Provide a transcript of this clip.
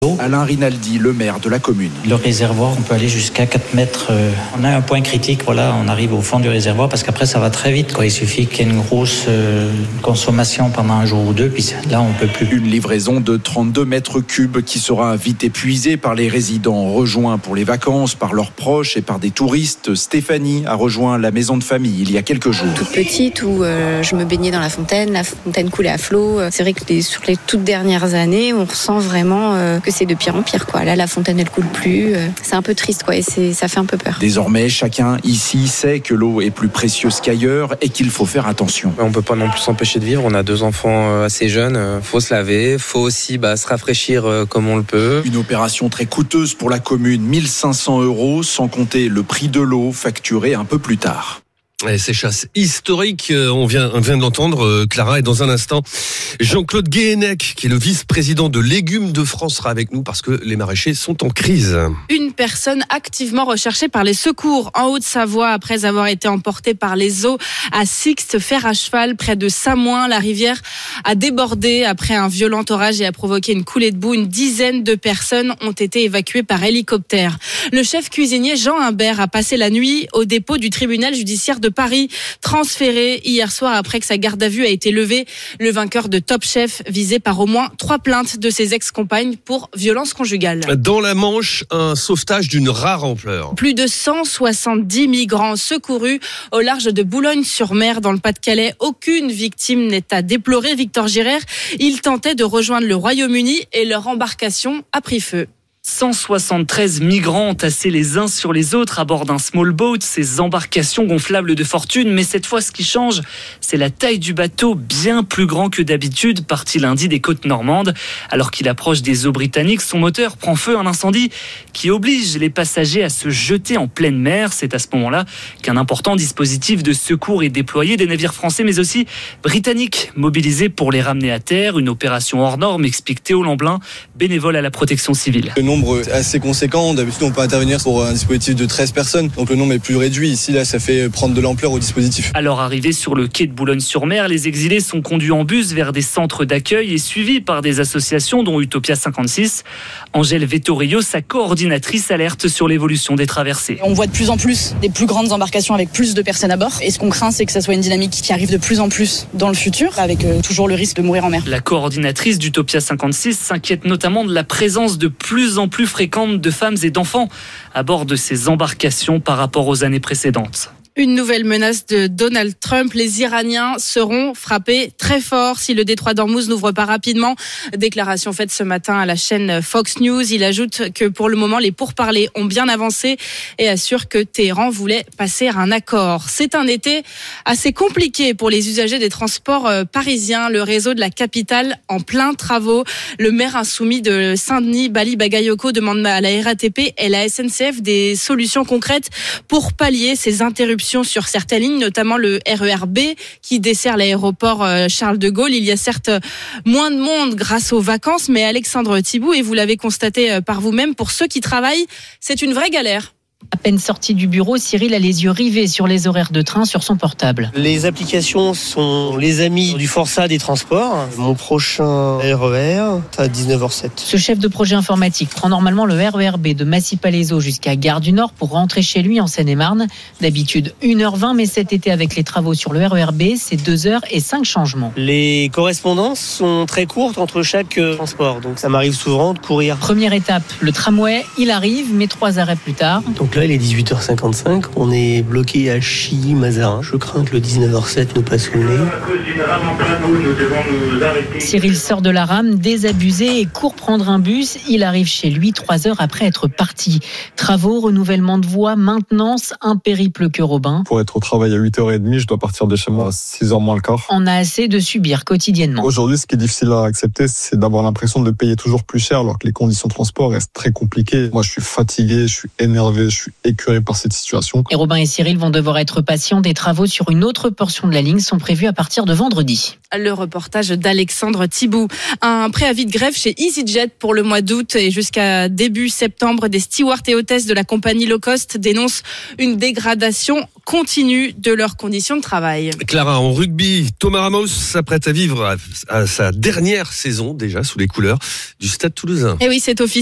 Alain Rinaldi, le maire de la commune. Le réservoir, on peut aller jusqu'à 4 mètres. On a un point critique, on arrive au fond du réservoir parce qu'après ça va très vite. Il suffit qu'il y ait une grosse consommation pendant un jour ou deux, puis là on peut plus. Une livraison de 32 mètres cubes qui sera vite épuisée par les résidents, rejoints pour les vacances, par leurs proches et par des touristes. Stéphanie a rejoint la maison de famille il y a quelques jours. Toute petite où je me baignais dans la fontaine coulait à flot. C'est vrai que sur les toutes dernières années, on ressent vraiment que c'est de pire en pire. Là, la fontaine, elle coule plus. C'est un peu triste, et ça fait un peu peur. Désormais, chacun ici sait que l'eau est plus précieuse qu'ailleurs et qu'il faut faire attention. On peut pas non plus s'empêcher de vivre. On a 2 enfants assez jeunes. Faut se laver. Faut aussi se rafraîchir comme on le peut. Une opération très coûteuse pour la commune, 1 500 €, sans compter le prix de l'eau facturé un peu plus tard. Et ces chasses historiques, on vient de l'entendre, Clara, et dans un instant, Jean-Claude Guéhenec, qui est le vice-président de Légumes de France, sera avec nous parce que les maraîchers sont en crise. Une personne activement recherchée par les secours en Haute-Savoie après avoir été emportée par les eaux à Sixte, fer à cheval, près de Samoin. La rivière a débordé après un violent orage et a provoqué une coulée de boue. Une dizaine de personnes ont été évacuées par hélicoptère. Le chef cuisinier Jean Humbert a passé la nuit au dépôt du tribunal judiciaire de Paris, transféré hier soir après que sa garde à vue a été levée. Le vainqueur de Top Chef visé par au moins 3 plaintes de ses ex-compagnes pour violence conjugale. Dans la Manche, un sauvetage d'une rare ampleur. Plus de 170 migrants secourus au large de Boulogne-sur-Mer dans le Pas-de-Calais. Aucune victime n'est à déplorer. Victor Girard, ils tentaient de rejoindre le Royaume-Uni et leur embarcation a pris feu. 173 migrants tassés les uns sur les autres à bord d'un small boat, ces embarcations gonflables de fortune. Mais cette fois, ce qui change, c'est la taille du bateau, bien plus grand que d'habitude, parti lundi des côtes normandes. Alors qu'il approche des eaux britanniques, son moteur prend feu, un incendie qui oblige les passagers à se jeter en pleine mer. C'est à ce moment-là qu'un important dispositif de secours est déployé, des navires français mais aussi britanniques mobilisés pour les ramener à terre. Une opération hors norme, explique Théo Lamblin, bénévole à la protection civile. Le nombre est assez conséquent. D'habitude, on peut intervenir pour un dispositif de 13 personnes. Donc le nombre est plus réduit. Ici, là, ça fait prendre de l'ampleur au dispositif. Alors arrivés sur le quai de Boulogne-sur-Mer, les exilés sont conduits en bus vers des centres d'accueil et suivis par des associations dont Utopia 56. Angèle Vettorio, sa coordinatrice, alerte sur l'évolution des traversées. On voit de plus en plus des plus grandes embarcations avec plus de personnes à bord. Et ce qu'on craint, c'est que ça soit une dynamique qui arrive de plus en plus dans le futur, avec toujours le risque de mourir en mer. La coordinatrice d'Utopia 56 s'inquiète notamment de la présence de plus en plus fréquente de femmes et d'enfants à bord de ces embarcations par rapport aux années précédentes. Une nouvelle menace de Donald Trump. Les Iraniens seront frappés très fort si le détroit d'Ormuz n'ouvre pas rapidement. Déclaration faite ce matin à la chaîne Fox News. Il ajoute que pour le moment, les pourparlers ont bien avancé et assure que Téhéran voulait passer à un accord. C'est un été assez compliqué pour les usagers des transports parisiens. Le réseau de la capitale en plein travaux. Le maire insoumis de Saint-Denis, Bali Bagayoko, demande à la RATP et la SNCF des solutions concrètes pour pallier ces interruptions sur certaines lignes, notamment le RER B qui dessert l'aéroport Charles de Gaulle. Il y a certes moins de monde grâce aux vacances, mais Alexandre Thibault, et vous l'avez constaté par vous-même, pour ceux qui travaillent, c'est une vraie galère. À peine sorti du bureau, Cyril a les yeux rivés sur les horaires de train sur son portable. Les applications sont les amis du Forçat des transports. Mon prochain RER, c'est à 19h07. Ce chef de projet informatique prend normalement le RER B de Massy-Palaiseau jusqu'à Gare du Nord pour rentrer chez lui en Seine-et-Marne. D'habitude 1h20, mais cet été avec les travaux sur le RER B, c'est 2h et 5 changements. Les correspondances sont très courtes entre chaque transport, donc ça m'arrive souvent de courir. Première étape, le tramway, il arrive, mais 3 arrêts plus tard. Donc là, il est 18h55, on est bloqué à Chilly-Mazarin. Je crains que le 19h07 nous passe au nez. Cyril sort de la rame, désabusé, et court prendre un bus. Il arrive chez lui 3 heures après être parti. Travaux, renouvellement de voies, maintenance, un périple que Robin. Pour être au travail à 8h30, je dois partir de chez moi à 6h moins le quart. On a assez de subir quotidiennement. Aujourd'hui, ce qui est difficile à accepter, c'est d'avoir l'impression de payer toujours plus cher alors que les conditions de transport restent très compliquées. Moi, je suis fatigué, je suis énervé, je je suis écœuré par cette situation. Et Robin et Cyril vont devoir être patients. Des travaux sur une autre portion de la ligne sont prévus à partir de vendredi. Le reportage d'Alexandre Thibault. Un préavis de grève chez EasyJet pour le mois d'août et jusqu'à début septembre. Des stewards et hôtesses de la compagnie low cost dénoncent une dégradation continue de leurs conditions de travail. Clara, en rugby, Thomas Ramos s'apprête à vivre à sa dernière saison déjà sous les couleurs du Stade Toulousain. Et oui, c'est officiel.